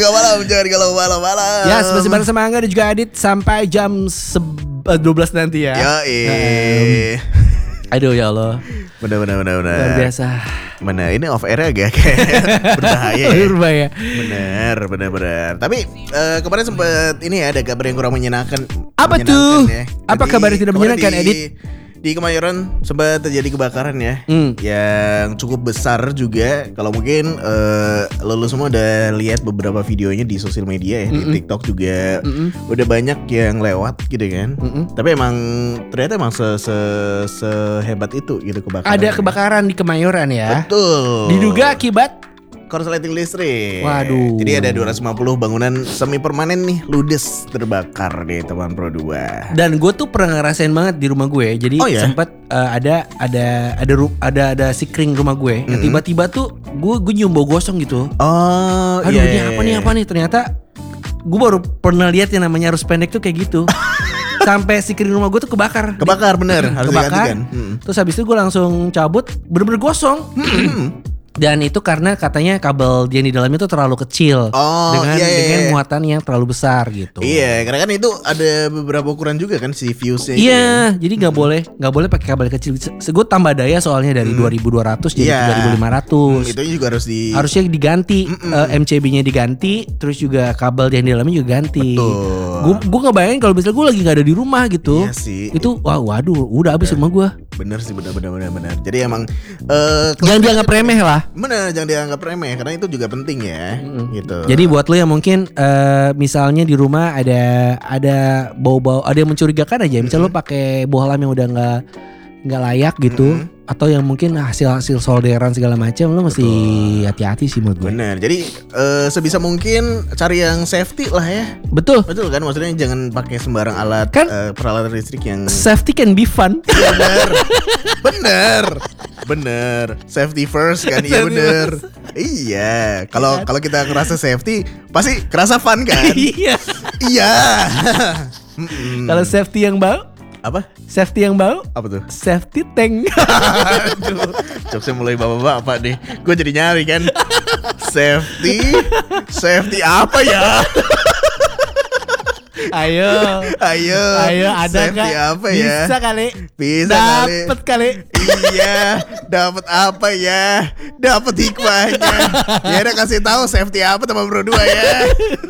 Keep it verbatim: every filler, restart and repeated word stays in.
Gak malam, jangan kalau malam-malam. Ya, masih bareng sama Angga dan juga Adit sampai jam dua belas nanti ya. Yo, um, Aduh ya Allah. Bener bener bener bener. Luar biasa. Bener, ini off air agak kayak berbahaya ya. Berbahaya. Bener bener bener. Tapi uh, kemarin sempet ini ya ada kabar yang kurang menyenangkan. Apa menyenangkan tuh? Ya. Apa Jadi, kabar yang tidak menyenangkan, di, Edit? Di Kemayoran sempat terjadi kebakaran ya, Hmm. yang cukup besar juga. Kalau mungkin uh, lo semua udah lihat beberapa videonya di sosial media ya, Mm-mm. di TikTok juga Mm-mm. udah banyak yang lewat gitu kan. Mm-mm. Tapi emang ternyata emang se se sehebat itu gitu kebakaran. Ada kebakaran di Kemayoran ya. Betul. Diduga akibat korsleting listrik. Waduh. Jadi ada dua ratus lima puluh bangunan semi permanen nih ludes terbakar di Taman Pro dua. dan gue tuh pernah ngerasain banget di rumah gue. Jadi Oh, ya? sempet uh, ada ada ada ru- ada ada si kring rumah gue. Yang Mm-mm. tiba-tiba tuh gue gue nyium bau gosong gitu. Oh, Aduh, iya, ini iya, apa nih iya. apa nih? Ternyata gue baru pernah lihat yang namanya arus pendek tuh kayak gitu. Sampai si kring rumah gue tuh kebakar. Kebakar bener, harus Kebakar. digantikan. Mm. Terus habis itu gue langsung cabut, bener-bener gosong. Dan itu karena katanya kabel yang di dalamnya itu terlalu kecil Oh, dengan iya, iya, dengan iya. muatan yang terlalu besar gitu. Iya, karena kan itu ada beberapa ukuran juga kan si fuse-nya. itu Iya, kan. jadi nggak boleh nggak boleh pakai kabel kecil. Gue tambah daya soalnya dari dua ribu dua ratus jadi Iya. tiga ribu lima ratus. Hmm, itu juga harus di Harusnya diganti, Mm-mm. eh, M C B-nya diganti, terus juga kabel yang di dalamnya juga ganti. Betul. Gue gue ngebayangin kalau misalnya gue lagi nggak ada di rumah gitu. Iya sih. Itu wah waduh, udah habis rumah gue. Bener sih, bener bener bener bener. Jadi emang eh Jangan dianggap remeh lah. bener, jangan dianggap remeh karena itu juga penting ya. Gitu. Jadi buat lo yang mungkin eh, misalnya di rumah ada ada bau-bau, ada yang mencurigakan aja. Misalnya lo pakai bohlam yang udah nggak nggak layak gitu, atau yang mungkin hasil-hasil solderan segala macam, lo mesti hati-hati sih menurut gue. Bener. Jadi eh, sebisa mungkin cari yang safety lah ya. Betul. Betul kan, maksudnya jangan pakai sembarang alat Kan- eh, peralatan listrik yang Safety can be fun. bener, bener, bener. Safety first kan, iya Safety bener. Iya, kalau kalau kita ngerasa safety, pasti kerasa fun kan? Iya. Iya. Mm-mm. Kalau safety yang bau, Apa? safety yang bau, Apa tuh? safety tank. Aduh, jokesnya mulai bapak-bapak nih. Gue jadi nyari kan. Safety, safety apa ya? Ayo. Ayo, Ayo ada safety nggak? apa ya? Bisa kali. Bisa kali. Dapet kali. Iya, dapat apa ya? Dapat hikmahnya. Ya udah kasih tahu safety apa teman berdua ya.